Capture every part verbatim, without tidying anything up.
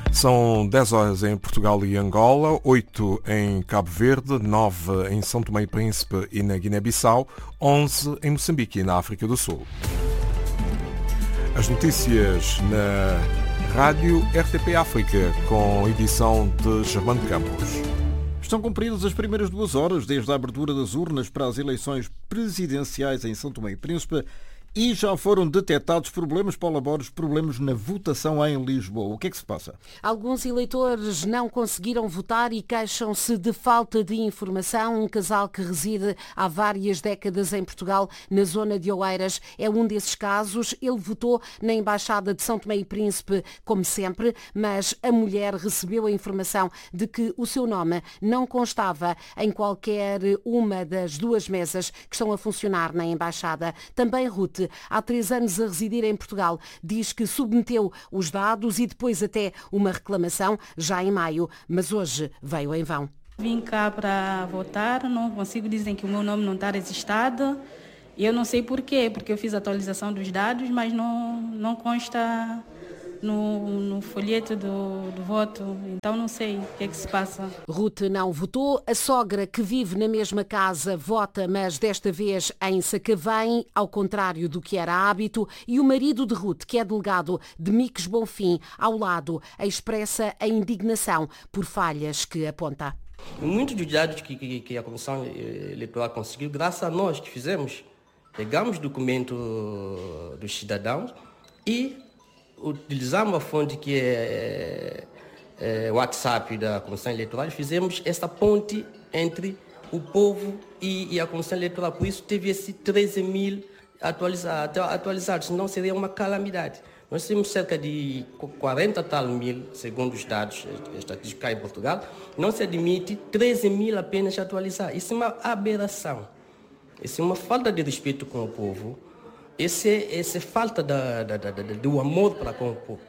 São dez horas em Portugal e Angola, oito em Cabo Verde, nove em São Tomé e Príncipe e na Guiné-Bissau, onze em Moçambique e na África do Sul. As notícias na Rádio R T P África, com edição de Germano Campos. Estão cumpridas as primeiras duas horas desde a abertura das urnas para as eleições presidenciais em São Tomé e Príncipe e já foram detectados problemas, Paula Borges, problemas na votação em Lisboa. O que é que se passa? Alguns eleitores não conseguiram votar e queixam-se de falta de informação. Um casal que reside há várias décadas em Portugal, na zona de Oeiras, é um desses casos. Ele votou na Embaixada de São Tomé e Príncipe, como sempre, mas a mulher recebeu a informação de que o seu nome não constava em qualquer uma das duas mesas que estão a funcionar na Embaixada. Também Ruth, há três anos a residir em Portugal, diz que submeteu os dados e depois até uma reclamação já em maio, mas hoje veio em vão. Vim cá para votar, não consigo, dizem que o meu nome não está registrado. Eu não sei porquê, porque eu fiz a atualização dos dados, mas não, não consta no, no folheto do, do voto, então não sei o que é que se passa. Ruth não votou, a sogra que vive na mesma casa vota, mas desta vez em Sacavém, ao contrário do que era hábito, e o marido de Ruth, que é delegado de Miques Bonfim, ao lado, expressa a indignação por falhas que aponta. Muitos dos dados que, que, que a Comissão Eleitoral conseguiu, graças a nós que fizemos, pegamos documento dos cidadãos e utilizamos a fonte que é, é o WhatsApp da Comissão Eleitoral e fizemos essa ponte entre o povo e, e a Comissão Eleitoral. Por isso teve esses treze mil atualizados, atualizados, senão seria uma calamidade. Nós temos cerca de quarenta tal mil, segundo os dados estatísticos em Portugal. Não se admite treze mil apenas atualizar. Isso é uma aberração. Isso é uma falta de respeito com o povo. Essa é, esse é falta da, da, da, do amor para com o povo.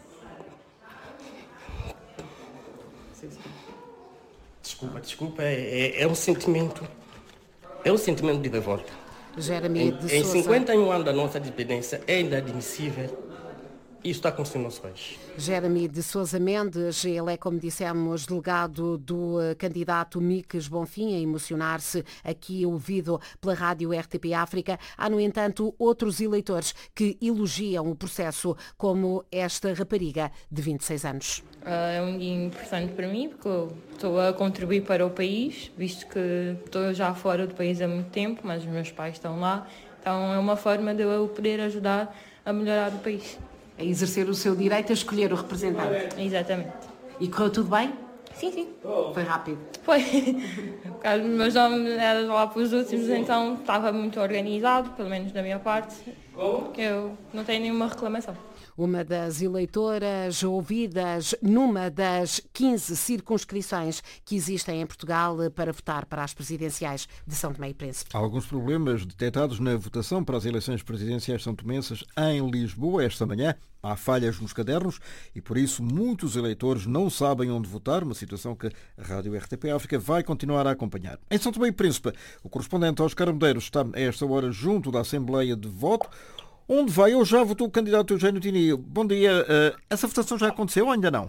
Desculpa, desculpa, é, é, é um sentimento, é um sentimento de revolta. Jeremy de Em, em Sousa. cinquenta e um anos da nossa independência é inadmissível. Isso está acontecendo no nosso país. Jeremy de Sousa Mendes, ele é, como dissemos, delegado do uh, candidato Miques Bonfim, a emocionar-se aqui ouvido pela rádio R T P África. Há, no entanto, outros eleitores que elogiam o processo, como esta rapariga de vinte e seis anos. É um dia importante para mim, porque eu estou a contribuir para o país, visto que estou já fora do país há muito tempo, mas os meus pais estão lá. Então é uma forma de eu poder ajudar a melhorar o país. A exercer o seu direito a escolher o representante. Exatamente. E correu tudo bem? Sim, sim. Foi rápido? Foi. Por causa dos meus nomes eram lá para os últimos, então estava muito organizado, pelo menos da minha parte, que eu não tenho nenhuma reclamação. Uma das eleitoras ouvidas numa das quinze circunscrições que existem em Portugal para votar para as presidenciais de São Tomé e Príncipe. Há alguns problemas detectados na votação para as eleições presidenciais são-tomenses em Lisboa esta manhã. Há falhas nos cadernos e, por isso, muitos eleitores não sabem onde votar, uma situação que a Rádio R T P África vai continuar a acompanhar. Em São Tomé e Príncipe, o correspondente Oscar Medeiros está a esta hora junto da Assembleia de Voto, onde vai ou já votou o candidato Eugênio Tini. Bom dia. Essa votação já aconteceu ou ainda não?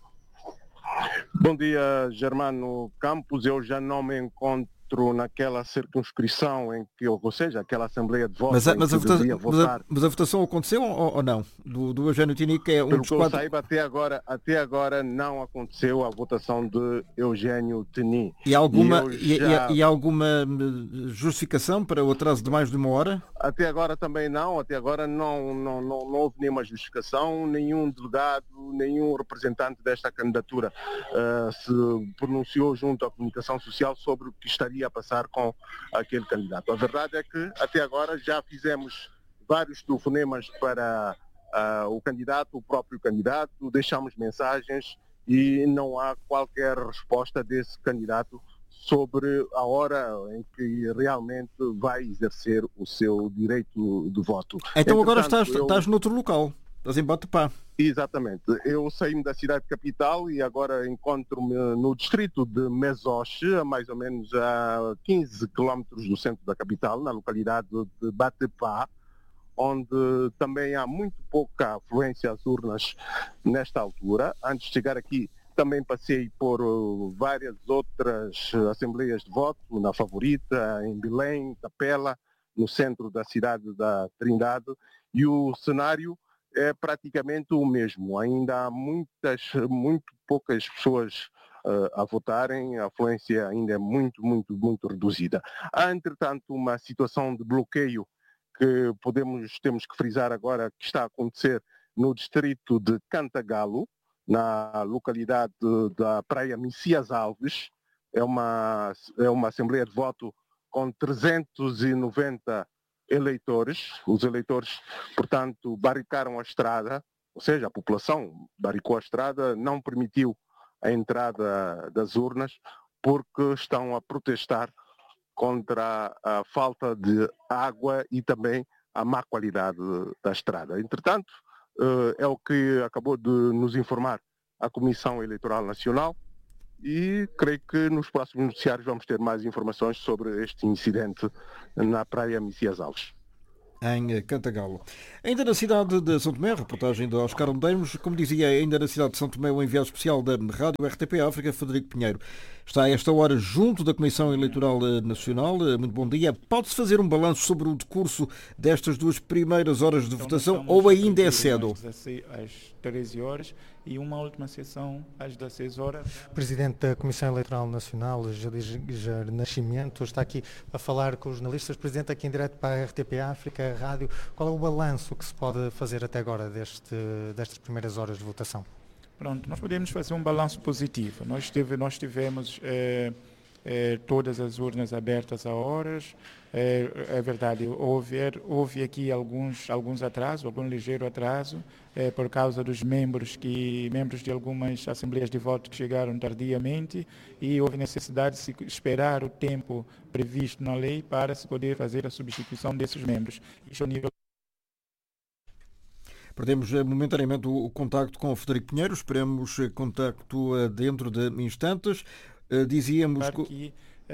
Bom dia, Germano Campos. Eu já não me encontro naquela circunscrição em que, ou seja, aquela Assembleia de Voto mas, a, mas, em a, que vota, devia mas, votar. a, mas a votação aconteceu ou, ou não? Do, do Eugênio Tini, que é um Pelo dos que eu quatro... saiba, até agora, até agora não aconteceu a votação de Eugênio Tini. E há alguma, e já... e, e, e alguma justificação para o atraso de mais de uma hora? Até agora também não. Até agora não, não, não, não houve nenhuma justificação, nenhum delegado, nenhum representante desta candidatura uh, se pronunciou junto à comunicação social sobre o que estaria a passar com aquele candidato. A verdade é que até agora já fizemos vários telefonemas para uh, o candidato, o próprio candidato, deixamos mensagens e não há qualquer resposta desse candidato sobre a hora em que realmente vai exercer o seu direito de voto. Então agora estás, eu... estás noutro local, estás em Batepá. Exatamente. Eu saí da cidade capital e agora encontro-me no distrito de Mesoche, a mais ou menos a quinze quilómetros do centro da capital, na localidade de Batepá, onde também há muito pouca afluência às urnas nesta altura. Antes de chegar aqui, também passei por várias outras assembleias de voto, na Favorita, em Belém, Capela, no centro da cidade da Trindade, e o cenário é praticamente o mesmo. Ainda há muitas, muito poucas pessoas uh, a votarem, a afluência ainda é muito, muito, muito reduzida. Há, entretanto, uma situação de bloqueio que podemos, temos que frisar agora, que está a acontecer no distrito de Cantagalo, na localidade da Praia Messias Alves. É uma, é uma assembleia de voto com trezentos e noventa eleitores. Os eleitores, portanto, barricaram a estrada, ou seja, a população barricou a estrada, não permitiu a entrada das urnas, porque estão a protestar contra a falta de água e também a má qualidade da estrada. Entretanto, é o que acabou de nos informar a Comissão Eleitoral Nacional e creio que nos próximos noticiários vamos ter mais informações sobre este incidente na Praia Messias Alves. Em Cantagalo. Ainda na cidade de São Tomé, reportagem de Oscar Medeiros, como dizia, ainda na cidade de São Tomé, o enviado especial da Rádio R T P África, Frederico Pinheiro, está a esta hora junto da Comissão Eleitoral Nacional. Muito bom dia. Pode-se fazer um balanço sobre o decurso destas duas primeiras horas de então, votação ou ainda é cedo? Às treze horas e uma última sessão às dezesseis horas. O Presidente da Comissão Eleitoral Nacional, Jadizar Nascimento, está aqui a falar com os jornalistas. Presidente, aqui em direto para a R T P África, a rádio. Qual é o balanço que se pode fazer até agora deste, destas primeiras horas de votação? Pronto, nós podemos fazer um balanço positivo. Nós, tive, nós tivemos eh, eh, todas as urnas abertas a horas. É, é verdade, houve, houve aqui alguns, alguns atrasos, algum ligeiro atraso, é, por causa dos membros, que, membros de algumas assembleias de voto que chegaram tardiamente e houve necessidade de se esperar o tempo previsto na lei para se poder fazer a substituição desses membros. Isso ao nível Perdemos momentaneamente o contacto com o Frederico Pinheiro, esperamos contacto dentro de instantes. Dizíamos que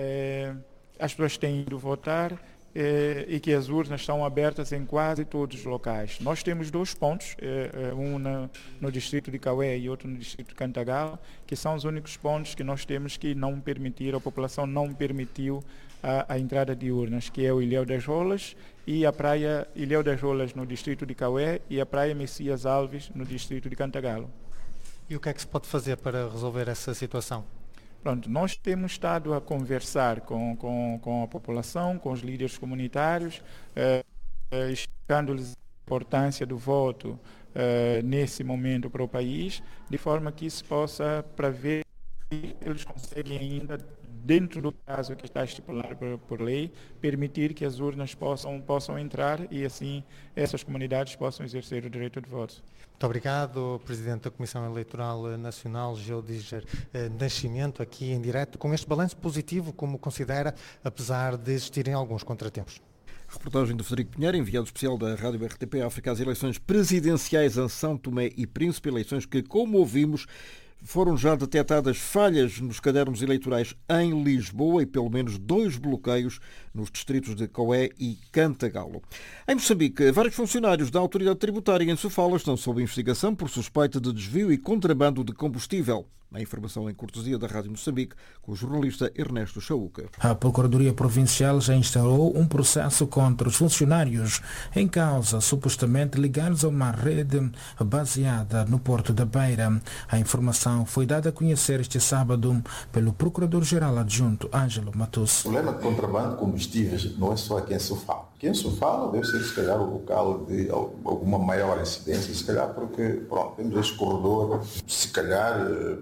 é, as pessoas têm ido votar eh, e que as urnas estão abertas em quase todos os locais. Nós temos dois pontos, eh, um na, no distrito de Cauê e outro no distrito de Cantagalo, que são os únicos pontos que nós temos que não permitir, a população não permitiu a, a entrada de urnas, que é o Ilhéu das Rolas e a praia Ilhéu das Rolas no distrito de Cauê e a praia Messias Alves no distrito de Cantagalo. E o que é que se pode fazer para resolver essa situação? Pronto, nós temos estado a conversar com, com, com a população, com os líderes comunitários, eh, eh, explicando-lhes a importância do voto eh, nesse momento para o país, de forma que se possa prever que eles conseguem ainda, dentro do prazo que está estipulado por, por lei, permitir que as urnas possam, possam entrar e assim essas comunidades possam exercer o direito de voto. Muito obrigado, Presidente da Comissão Eleitoral Nacional, Jadizar Nascimento, aqui em direto, com este balanço positivo, como considera, apesar de existirem alguns contratempos. Reportagem de Frederico Pinheiro, enviado especial da Rádio R T P África às eleições presidenciais em São Tomé e Príncipe, eleições que, como ouvimos, foram já detectadas falhas nos cadernos eleitorais em Lisboa e pelo menos dois bloqueios nos distritos de Cauê e Cantagalo. Em Moçambique, vários funcionários da autoridade tributária em Sofala estão sob investigação por suspeita de desvio e contrabando de combustível. A informação em cortesia da Rádio Moçambique, com o jornalista Ernesto Chauca. A Procuradoria Provincial já instaurou um processo contra os funcionários em causa, supostamente ligados a uma rede baseada no Porto da Beira. A informação foi dada a conhecer este sábado pelo Procurador-Geral Adjunto Ângelo Matus. O problema de contrabando de combustíveis não é só aqui em Sofala. Aqui em Sofala deve ser, se calhar, o local de alguma maior incidência, se calhar porque, pronto, temos este corredor, se calhar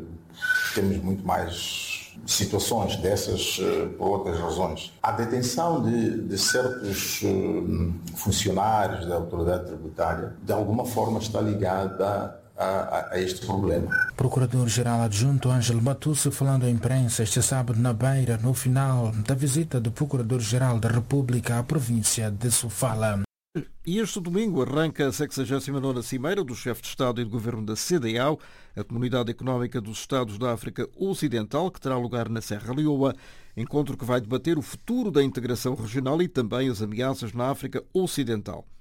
temos muito mais situações dessas por outras razões. A detenção de, de certos funcionários da autoridade tributária, de alguma forma está ligada a, a, a este problema. Procurador-Geral Adjunto Ângelo Matus, falando à imprensa este sábado na Beira, no final da visita do Procurador-Geral da República à província de Sofala. E este domingo arranca a sexagésima nona Cimeira do Chefe de Estado e de Governo da C D A O, a Comunidade Económica dos Estados da África Ocidental, que terá lugar na Serra Leoa, encontro que vai debater o futuro da integração regional e também as ameaças na África Ocidental.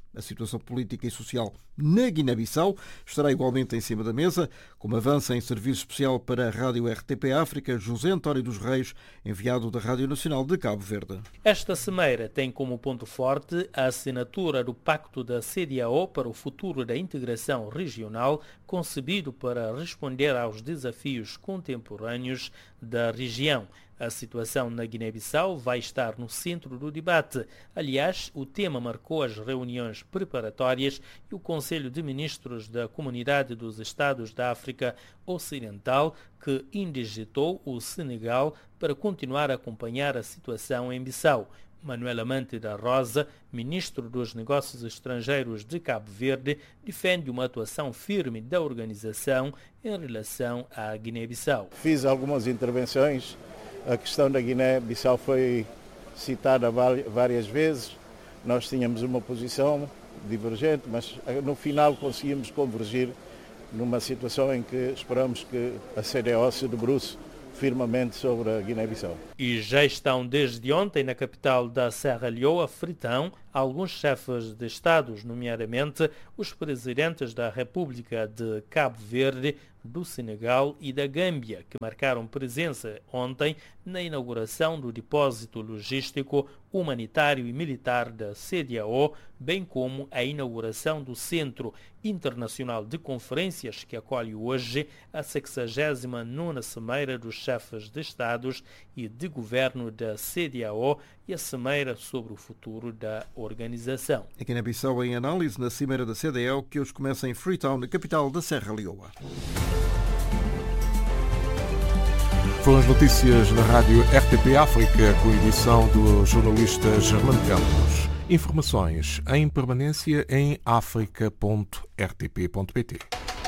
A situação política e social na Guiné-Bissau estará igualmente em cima da mesa, como avança em serviço especial para a Rádio R T P África José António dos Reis, enviado da Rádio Nacional de Cabo Verde. Esta cimeira tem como ponto forte a assinatura do Pacto da C D A O para o futuro da integração regional, concebido para responder aos desafios contemporâneos da região. A situação na Guiné-Bissau vai estar no centro do debate. Aliás, o tema marcou as reuniões preparatórias e o Conselho de Ministros da Comunidade dos Estados da África Ocidental, que indigitou o Senegal para continuar a acompanhar a situação em Bissau. Manuel Amante da Rosa, ministro dos Negócios Estrangeiros de Cabo Verde, defende uma atuação firme da organização em relação à Guiné-Bissau. Fiz algumas intervenções. A questão da Guiné-Bissau foi citada várias vezes. Nós tínhamos uma posição divergente, mas no final conseguimos convergir numa situação em que esperamos que a C D A O se debruce firmemente sobre a Guiné-Bissau. E já estão desde ontem na capital da Serra Leoa, Fritão, alguns chefes de Estados, nomeadamente os presidentes da República de Cabo Verde, do Senegal e da Gâmbia, que marcaram presença ontem na inauguração do depósito logístico, humanitário e militar da C D A O, bem como a inauguração do Centro Internacional de Conferências, que acolhe hoje a sexagésima nona Cimeira dos Chefes de Estados e de Governo da C D A O e a Cimeira sobre o futuro da organização. A Guiné-Bissau em análise na Cimeira da C D A O, que hoje começa em Freetown, na capital da Serra Leoa. Foram as notícias da Rádio R T P África, com a edição do jornalista Germano Campos. Informações em permanência em africa ponto r t p ponto p t.